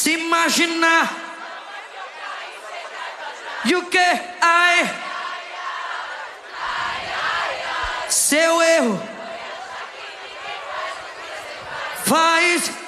se imaginar. E o que? Ai, seu erro faz